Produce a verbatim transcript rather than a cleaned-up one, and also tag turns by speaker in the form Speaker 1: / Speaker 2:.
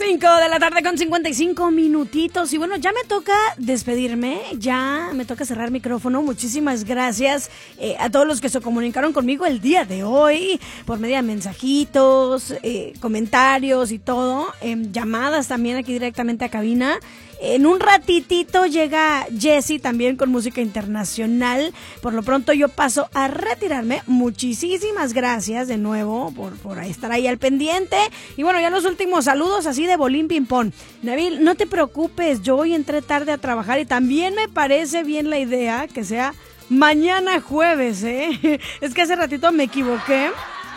Speaker 1: cinco de la tarde con cincuenta y cinco minutitos. Y bueno, ya me toca despedirme, ya me toca cerrar micrófono. Muchísimas gracias eh, a todos los que se comunicaron conmigo el día de hoy, por medio de mensajitos, eh, comentarios y todo, eh, llamadas también aquí directamente a cabina. En un ratitito llega Jessy también con música internacional. Por lo pronto yo paso a retirarme. Muchísimas gracias de nuevo por, por estar ahí al pendiente. Y bueno, ya los últimos saludos así de bolín ping pong. Nabil, no te preocupes, yo hoy entré tarde a trabajar y también me parece bien la idea que sea mañana jueves, ¿eh? Es que hace ratito me equivoqué.